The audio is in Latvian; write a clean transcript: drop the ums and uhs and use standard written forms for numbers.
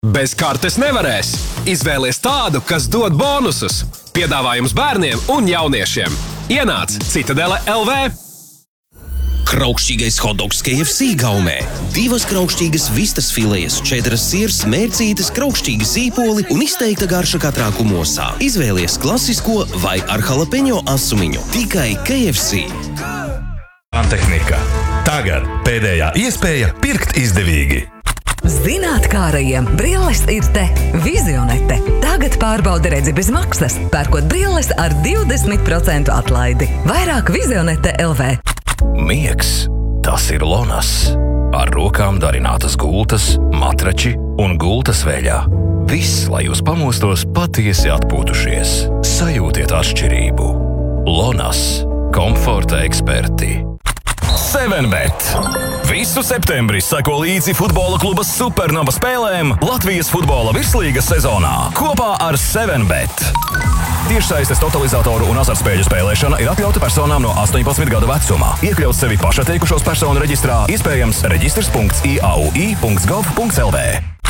Bez kartes nevarēs. Izvēlies tādu, kas dod bonusus. Piedāvājums bērniem un jauniešiem. Ienāc Citadele LV. Kraukšķīgais hotdogs KFC gaumē. 2 kraukšķīgas vistas filejas, 4 sirs, mērcītes, kraukšķīgi sīpoli un izteikta garša katrā kumosā. Izvēlies klasisko vai ar jalapeņo asumiņu. Tikai KFC. Santehnika. Tagad pēdējā iespēja pirkt izdevīgi. Zinātkārajiem brilles ir te. Vizionete. Tagad pārbaudi redzi bez maksas, pērkot brilles ar 20% atlaidi. Vairāk Vizionete LV. Miegs, tas ir Lonas. Ar rokām darinātas gultas, matrači un gultas veļā. Viss, lai jūs pamostos patiesi atpūtušies. Sajūtiet atšķirību. Lonas. Komforta eksperti. 7bet. Visu septembri seko līdzi futbola kluba Supernova spēlēm Latvijas futbola virslīgas sezonā kopā ar 7bet. Tiešsaistes totalizatoru un azartspēļu spēlēšana ir atļauta personām no 18 gadu vecumā. Iekļaut sevi pašatteikušos personu reģistrā, iespējams reģistrs.iaui.gov.lv.